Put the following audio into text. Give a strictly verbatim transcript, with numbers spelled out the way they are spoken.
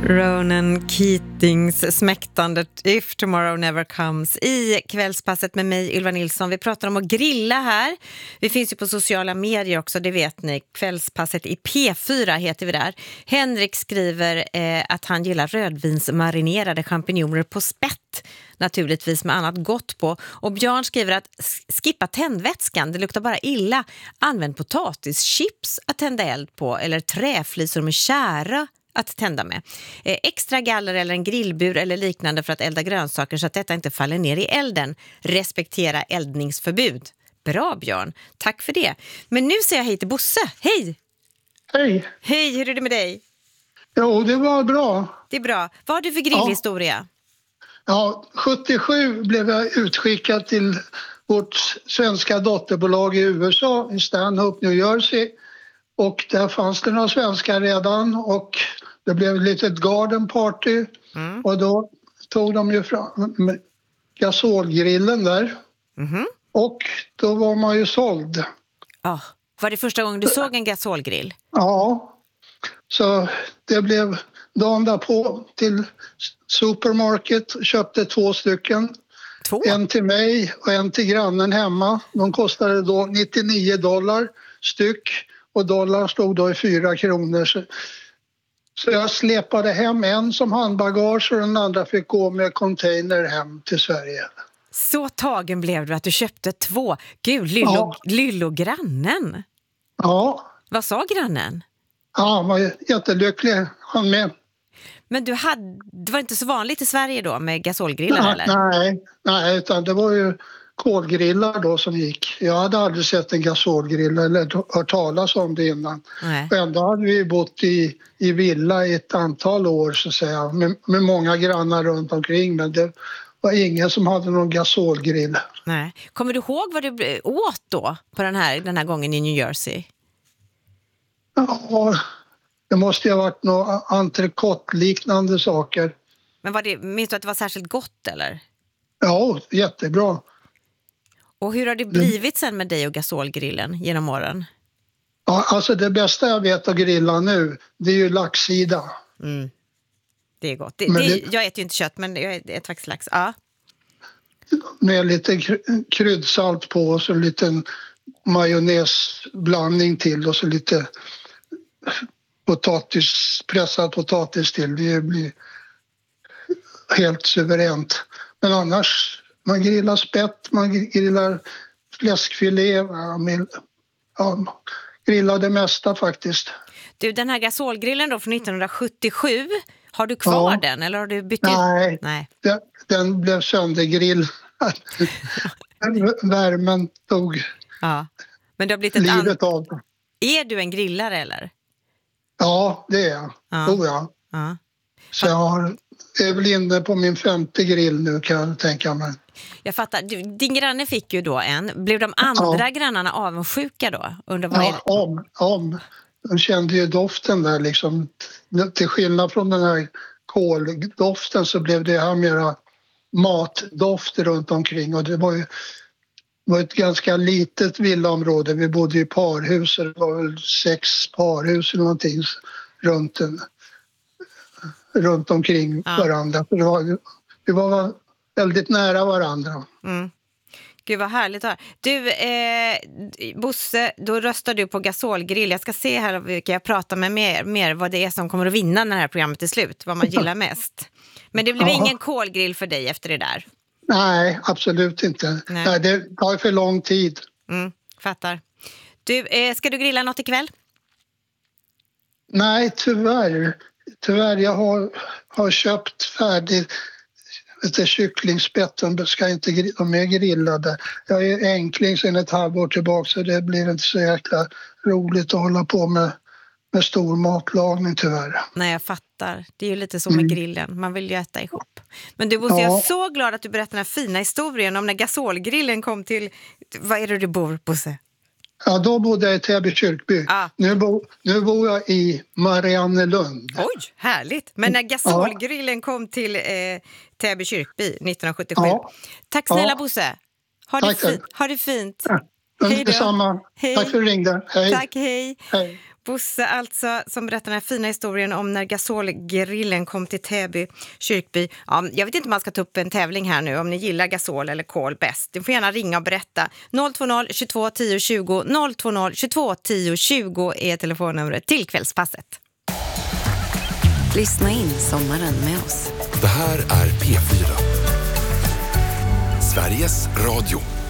Ronan Keatings smäktandet If Tomorrow Never Comes i kvällspasset med mig, Ylva Nilsson. Vi pratar om att grilla här. Vi finns ju på sociala medier också, det vet ni. Kvällspasset i P fyra heter vi där. Henrik skriver eh, att han gillar rödvinsmarinerade champinjoner på spett. Naturligtvis med annat gott på. Och Björn skriver att skippa tändvätskan, det luktar bara illa. Använd potatischips att tända eld på eller träflisor med kära att tända med. Eh, extra galler eller en grillbur eller liknande för att elda grönsaker så att detta inte faller ner i elden. Respektera eldningsförbud. Bra Björn, tack för det. Men nu säger jag hej till Bosse. Hej! Hej! Hej, hur är det med dig? Jo, det var bra. Det är bra. Vad har du för grillhistoria? Ja, ja sjuttiosju blev jag utskickad till vårt svenska dotterbolag i U S A, i Stanhope, New Jersey. Och där fanns det några svenskar redan och det blev ett litet garden party. Mm. Och då tog de ju fram gasolgrillen där. Mm. Och då var man ju såld. Oh, var det första gången du såg en gasolgrill? Ja, så det blev dagen därpå till supermarket, köpte två stycken. Två? En till mig och en till grannen hemma. De kostade då nittionio dollar styck. Och dollar stod då i fyra kronor. Så, så jag släpade hem en som handbagage och den andra fick gå med container hem till Sverige. Så tagen blev du att du köpte två. Gud, lillo, ja. lillo grannen. Ja. Vad sa grannen? Ja, han var jättelycklig. Han med. Men du hade, det var inte så vanligt i Sverige då med gasolgrillar nej, eller? Nej, nej, utan det var ju kolgrillar då som gick. Jag hade aldrig sett en gasolgrill eller hört talas om det innan. Nej. Och ändå hade vi bott i, i villa i ett antal år så att säga, med, med många grannar runt omkring, men det var ingen som hade någon gasolgrill. Nej. Kommer du ihåg vad du åt då på den här, den här gången i New Jersey? Ja, det måste ju ha varit några entrecote-liknande saker. Men var det, minns du att det var särskilt gott eller? Ja, jättebra. Och hur har det blivit sen med dig och gasolgrillen genom åren? Ja, alltså det bästa jag vet att grilla nu, det är ju laxsida. Mm. Det är gott. Det, det, det, jag äter ju inte kött, men jag äter faktiskt lax. Ja. Med lite kryddsalt på och så en liten majonnäsblandning till och så lite potatis, pressad potatis till. Det blir helt suveränt. Men annars, man grillar spett, man grillar fläskfilé, man ja, grillar det mesta faktiskt. Du, den här gasolgrillen då från nittonhundrasjuttiosju, har du kvar ja. den eller har du bytt ut? Nej, Nej. Den, den blev söndergrill. Värmen tog ja. Men det har blivit ett livet an... av. Är du en grillare eller? Ja, det är jag. Ja. Oh, ja. Ja. Så jag har, är väl inne på min femte grill nu kan jag tänka mig. Jag fattar. Du, din granne fick ju då en. Blev de andra ja. grannarna avundsjuka då? Under vad ja, om, om. De kände ju doften där liksom. Till skillnad från den här koldoften så blev det här mera matdoft runt omkring. Och det var ju var ett ganska litet villaområde. Vi bodde i parhus. Det var väl sex parhus eller någonting runt, en, runt omkring ja. varandra. Det var, det var väldigt nära varandra. Mm. Gud vad härligt att höra. Du, eh, Bosse, då röstar du på gasolgrill. Jag ska se här vilka jag pratar med mer, mer vad det är som kommer att vinna när det här programmet är slut. Vad man gillar mest. Men det blir ja. ingen kolgrill för dig efter det där? Nej, absolut inte. Nej. Nej, det tar för lång tid. Mm, fattar. Du, eh, ska du grilla något ikväll? Nej, tyvärr. Tyvärr, jag har, har köpt färdigt lite kycklingspett. De ska inte de är grillade. Jag är enkling sedan ett halvår tillbaka så det blir inte så jäkla roligt att hålla på med, med stor matlagning tyvärr. Nej, jag fattar. Det är ju lite så med mm. grillen. Man vill ju äta ihop. Men du, Bosse, ja. jag är så glad att du berättar den här fina historien om när gasolgrillen kom till... Vad är det du bor, Bosse? Ja, då bodde jag i Täby kyrkby. Ah. Nu, bo, nu bor jag i Mariannelund. Oj, härligt. Men när gasolgrillen ja. kom till eh, Täby kyrkby nittonhundrasjuttiosju. Ja. Tack snälla ja. Bosse. Ha det, fi- ha det fint. Ja. Hej då. Detsamma. Hej. Tack för att du ringde. Hej. Tack, hej. hej. Bosse alltså, som berättar den här fina historien om när gasolgrillen kom till Täby kyrkby. Ja, jag vet inte om man ska ta upp en tävling här nu, om ni gillar gasol eller kol bäst. Du får gärna ringa och berätta. noll två noll tjugotvå tio tjugo, noll två noll tjugotvå tio tjugo är telefonnumret till Kvällspasset. Lyssna in sommaren med oss. Det här är P fyra. Sveriges Radio.